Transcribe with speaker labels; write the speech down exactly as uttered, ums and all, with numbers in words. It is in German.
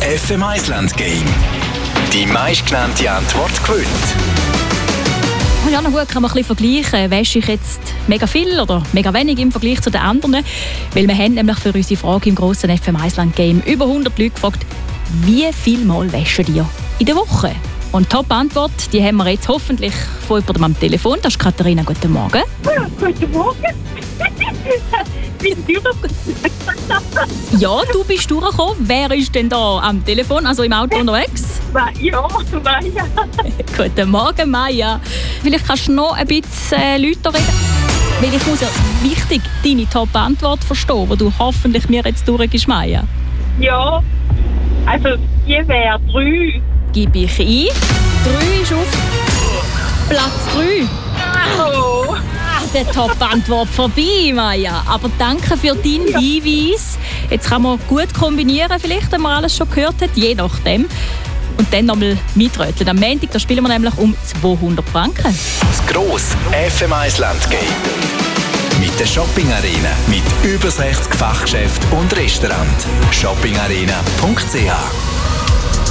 Speaker 1: F M eins Land Game. Die meistgenannte Antwort gewinnt.
Speaker 2: Ja, na gut, kann man ein bisschen vergleichen. Wäsche ich jetzt mega viel oder mega wenig im Vergleich zu den anderen? Weil wir haben nämlich für unsere Frage im grossen F M eins Land Game über hundert Leute gefragt, wie viel Mal wäschen ihr in der Woche? Und Top-Antwort, die haben wir jetzt hoffentlich von jemandem am Telefon. Das ist Katharina. Guten Morgen.
Speaker 3: Ja, guten Morgen. Bin durchgekommen.
Speaker 2: Ja, du bist durchgekommen. Wer ist denn da am Telefon, also im Auto unterwegs?
Speaker 3: Ja, Maja.
Speaker 2: Guten Morgen, Maja. Vielleicht kannst du noch ein bisschen äh, Leute reden. Weil ich muss ja wichtig deine Top-Antwort verstehen, die du hoffentlich mir jetzt durchgibst, Maja.
Speaker 3: Ja, also die wäre drei.
Speaker 2: Gebe ich ein. Drei ist auf Platz drei.
Speaker 3: Oh.
Speaker 2: Ah, der Top-Antwort vorbei, Maja. Aber danke für deinen
Speaker 3: Ja.
Speaker 2: Hinweis. Jetzt kann man gut kombinieren, vielleicht, wenn man alles schon gehört hat, je nachdem. Und dann nochmal mitröteln. Am Montag da spielen wir nämlich um zweihundert Franken.
Speaker 1: Das grosse F M eins Land Game. Mit der Shopping Arena. Mit über sechzig Fachgeschäften und Restaurants. shopping arena punkt c h